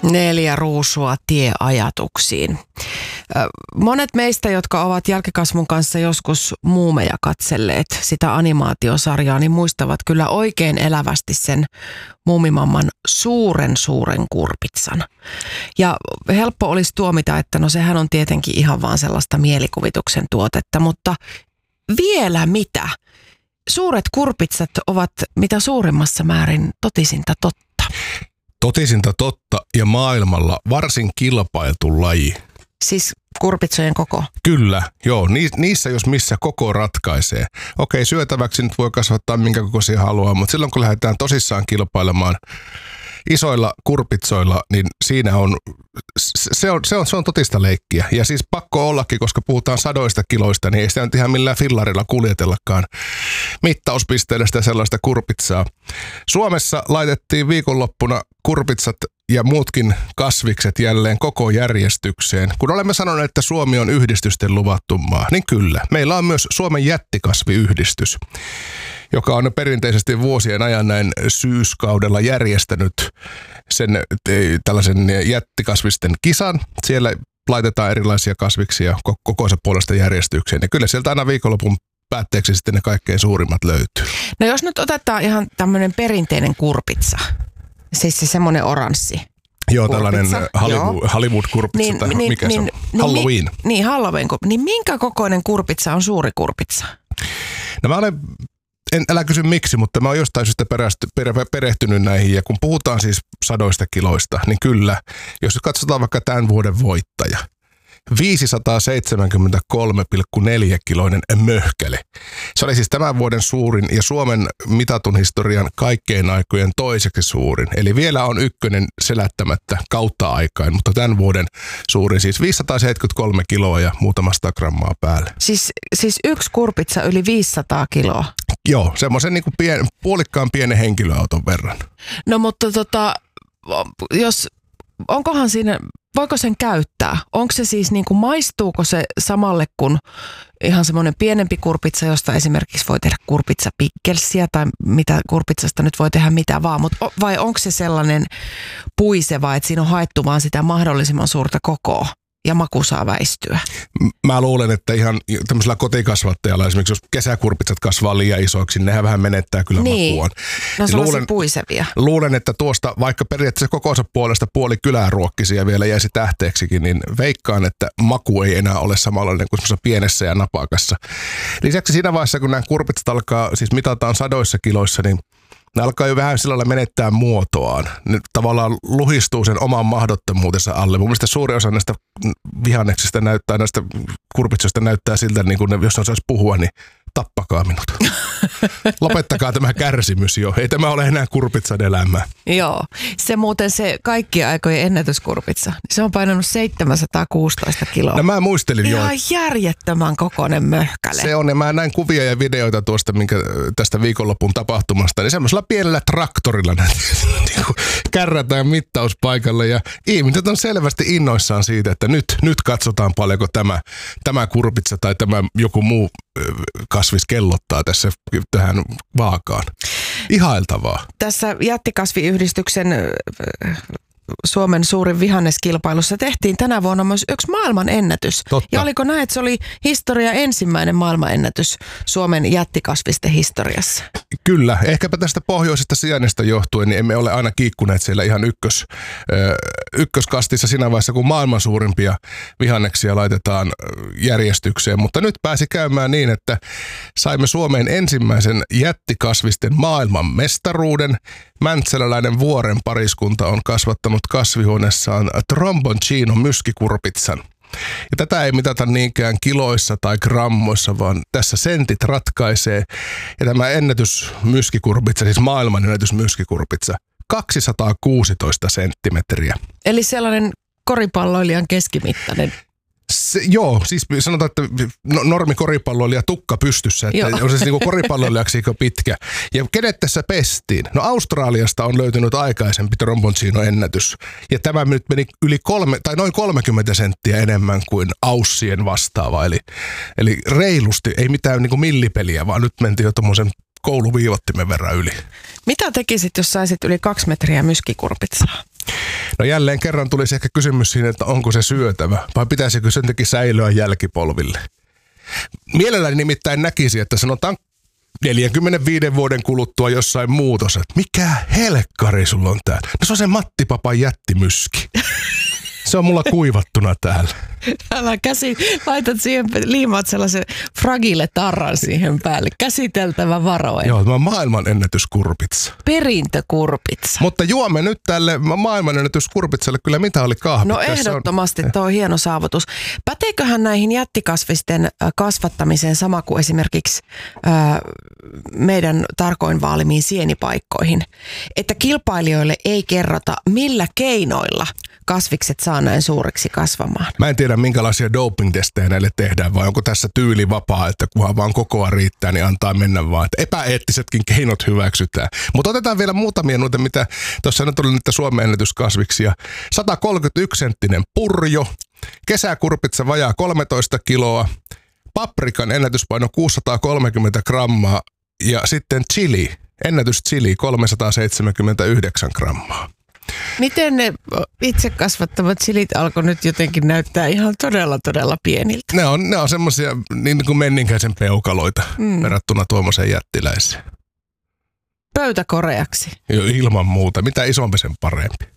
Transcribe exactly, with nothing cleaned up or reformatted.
Neljä ruusua tieajatuksiin. Monet meistä, jotka ovat jälkikasvun kanssa joskus muumeja katselleet sitä animaatiosarjaa, niin muistavat kyllä oikein elävästi sen Muumimamman suuren suuren kurpitsan. Ja helppo olisi tuomita, että no sehän on tietenkin ihan vaan sellaista mielikuvituksen tuotetta, mutta vielä mitä? Suuret kurpitsat ovat mitä suurimmassa määrin totisinta totta. Totisinta totta ja maailmalla varsin kilpailtu laji. Siis kurpitsojen koko? Kyllä, joo. Niissä jos missä koko ratkaisee. Okei, syötäväksi nyt voi kasvattaa minkä kokoisia haluaa, mutta silloin kun lähdetään tosissaan kilpailemaan isoilla kurpitsoilla, niin siinä on se, on, se on, se on totista leikkiä. Ja siis pakko ollakin, koska puhutaan sadoista kiloista, niin ei sitä nyt ihan millään fillarilla kuljetellakaan mittauspisteellä sitä sellaista kurpitsaa. Suomessa laitettiin viikonloppuna kurpitsat ja muutkin kasvikset jälleen koko järjestykseen. Kun olemme sanoneet, että Suomi on yhdistysten luvattu maa, niin kyllä. Meillä on myös Suomen jättikasviyhdistys, joka on perinteisesti vuosien ajan näin syyskaudella järjestänyt sen tällaisen jättikasvisten kisan. Siellä laitetaan erilaisia kasviksia kokoisa puolesta järjestykseen. Ja kyllä sieltä aina viikonlopun päätteeksi sitten ne kaikkein suurimmat löytyy. No jos nyt otetaan ihan tämmöinen perinteinen kurpitsa, siis se semmoinen oranssi. Joo, tällainen Hollywood, Hollywood-kurpitsa niin, tai niin, mikä niin, se on? Niin, Halloween. Niin, Halloween. Niin minkä kokoinen kurpitsa on suuri kurpitsa? No mä olen, en, älä kysy miksi, mutta mä oon jostain syystä perästy, per, perehtynyt näihin. Ja kun puhutaan siis sadoista kiloista, niin kyllä, jos katsotaan vaikka tämän vuoden voittaja, viisisataaseitsemänkymmentäkolme pilkku neljä kiloinen möhkäle. Se oli siis tämän vuoden suurin ja Suomen mitatun historian kaikkein aikojen toiseksi suurin. Eli vielä on ykkönen selättämättä kautta aikaan, mutta tämän vuoden suurin siis viisisataaseitsemänkymmentäkolme kiloa ja muutama sata grammaa päälle. Siis, siis yksi kurpitsa yli viisisataa kiloa? Joo, semmoisen niin kuin pien, puolikkaan pienen henkilöauton verran. No mutta tota, jos, onkohan siinä... Voiko sen käyttää? Onko se siis niin kuin maistuuko se samalle kuin ihan semmoinen pienempi kurpitsa, josta esimerkiksi voi tehdä kurpitsapikkelsiä tai mitä kurpitsasta nyt voi tehdä mitä vaan, mutta vai onko se sellainen puiseva, että siinä on haettu vaan sitä mahdollisimman suurta kokoa ja maku saa väistyä? Mä luulen, että ihan tämmöisellä kotikasvattajalla esimerkiksi jos kesäkurpitsat kasvaa liian isoiksi, niin nehän vähän menettää kyllä niin. makuaan. No se on puisevia. Luulen, että tuosta vaikka periaatteessa kokonsa puolesta puoli kylää ruokkisia vielä jäisi tähteeksikin, niin veikkaan, että maku ei enää ole samanlainen kuin semmoisessa pienessä ja napakassa. Lisäksi siinä vaiheessa, kun nämä kurpitsat alkaa, siis mitataan sadoissa kiloissa, niin ne alkaa jo vähän sillä lailla menettää muotoaan. Ne tavallaan luhistuu sen oman mahdottomuutensa alle. Mun mielestä suuri osa näistä vihanneksista näyttää, näistä kurpitsoista näyttää siltä, niin kuin ne, jos on saisi puhua, niin tappakaa minut. Lopettakaa tämä kärsimys jo. Ei tämä ole enää kurpitsan elämää. Joo. Se muuten se kaikkien aikojen ennätyskurpitsa. Se on painanut seitsemänsataakuusitoista kiloa. No mä muistelin jo. Ihan järjettömän kokoinen möhkäle. Se on, ja mä näin kuvia ja videoita tuosta minkä, tästä viikonlopun tapahtumasta. Niin semmoisella pienellä traktorilla näin, niin kärrätään mittauspaikalle. Ja ihmiset on selvästi innoissaan siitä, että nyt, nyt katsotaan paljonko tämä, tämä kurpitsa tai tämä joku muu kasvis kellottaa tässä tähän vaakaan. Ihailtavaa. Tässä jättikasviyhdistyksen Suomen suurin vihanneskilpailussa tehtiin tänä vuonna myös yksi maailman ennätys. Totta. Ja oliko näin, että se oli historia ensimmäinen maailmanennätys Suomen jättikasvisten historiassa? Kyllä. Ehkäpä tästä pohjoisesta sijainnista johtuen, niin emme ole aina kiikkuneet siellä ihan ykkös, ö, ykköskastissa siinä vaiheessa, kun maailman suurimpia vihanneksia laitetaan järjestykseen. Mutta nyt pääsi käymään niin, että saimme Suomeen ensimmäisen jättikasvisten maailman mestaruuden. Mäntsäläläinen Vuoren pariskunta on kasvattanut kasvihuoneessaan tromboncino myskikurpitsan. Ja tätä ei mitata niinkään kiloissa tai grammoissa, vaan tässä sentit ratkaisee. Ja tämä ennätysmyskikurpitsa, siis maailman ennätysmyskikurpitsa, kaksisataakuusitoista senttimetriä. Eli sellainen koripalloilijan keskimittainen. Se, joo, siis sanotaan, että no, normi koripalloilija tukka pystyssä, että joo. On se siis niin koripalloilijaksi pitkä. Ja kenet tässä pestiin? No Australiasta on löytynyt aikaisempi tromboncino-ennätys. Ja tämä nyt meni yli kolme, tai noin kolmekymmentä senttiä enemmän kuin aussien vastaava. Eli, eli reilusti, ei mitään niin kuin millipeliä, vaan nyt mentiin jo tommosen kouluviivottimen verran yli. Mitä tekisit, jos saisit yli kaksi metriä myskikurpitsaa? No jälleen kerran tulisi ehkä kysymys siinä, että onko se syötävä vai pitäisikö sen takia säilyä jälkipolville. Mielelläni nimittäin näkisi, että sanotaan neljänkymmenenviiden vuoden kuluttua jossain muutos, että mikä helkkari sulla on täällä? No se on se Matti Papan jättimyski. Se on mulla kuivattuna täällä. Älä käsi, laitat siihen, liimaat sellaisen fragile tarran siihen päälle. Käsiteltävä varoen. Joo, tämä on maailman ennätyskurpitsa. Perintökurpitsa. Mutta juomme nyt tälle maailman ennätyskurpitsalle kyllä mitä oli kahvit. No ehdottomasti on... tuo on hieno saavutus. Päteeköhän näihin jättikasvisten kasvattamiseen sama kuin esimerkiksi ää, meidän tarkoin vaalimiin sienipaikkoihin? Että kilpailijoille ei kerrota, millä keinoilla kasvikset saa näin suureksi kasvamaan. Mä en tiedä, minkälaisia doping-testejä näille tehdään, vai onko tässä tyyli vapaa, että kunhan vaan kokoa riittää, niin antaa mennä vaan. Että epäeettisetkin keinot hyväksytään. Mutta otetaan vielä muutamia noita, mitä tuossa nyt oli niitä Suomen ennätyskasviksia. sata kolmekymmentäyksi senttinen purjo, kesäkurpitsa vajaa kolmetoista kiloa, paprikan ennätyspaino kuusisataakolmekymmentä grammaa ja sitten chili, ennätys chili kolmesataaseitsemänkymmentäyhdeksän grammaa. Miten ne itse kasvattavat chilit alkoi nyt jotenkin näyttää ihan todella, todella pieniltä? Ne on, ne on semmoisia niin kuin menninkäisen peukaloita mm. verrattuna tuommoiseen jättiläiseen. Pöytäkoreaksi. Jo, ilman muuta. Mitä isompi sen parempi.